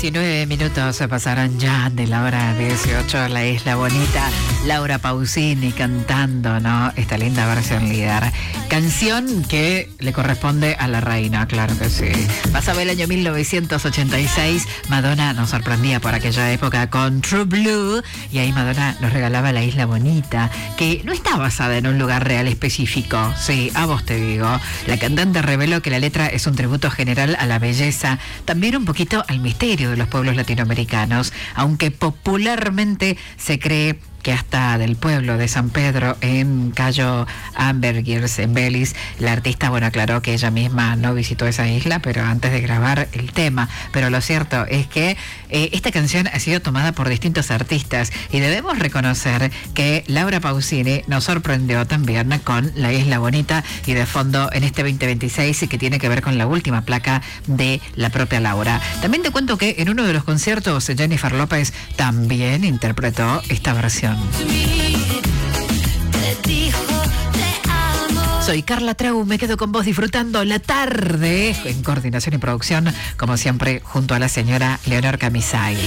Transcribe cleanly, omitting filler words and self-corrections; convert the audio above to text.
19 minutos se pasaron ya de la hora 18, La Isla Bonita. Laura Pausini cantando, ¿no? Esta linda versión líder. Canción que le corresponde a la reina, claro que sí. Pasaba el año 1986, Madonna nos sorprendía por aquella época con True Blue, y ahí Madonna nos regalaba La Isla Bonita, que no está basada en un lugar real específico. Sí, a vos te digo. La cantante reveló que la letra es un tributo general a la belleza, también un poquito al misterio de los pueblos latinoamericanos, aunque popularmente se cree que hasta del pueblo de San Pedro en Cayo Ambergris, en Belice, la artista, bueno, aclaró que ella misma no visitó esa isla, pero antes de grabar el tema. Pero lo cierto es que esta canción ha sido tomada por distintos artistas y debemos reconocer que Laura Pausini nos sorprendió también con La Isla Bonita, y de fondo en este 2026, que tiene que ver con la última placa de la propia Laura. También te cuento que en uno de los conciertos Jennifer López también interpretó esta versión. Soy Carla Trau, me quedo con vos disfrutando la tarde en coordinación y producción, como siempre, junto a la señora Leonor Camisay.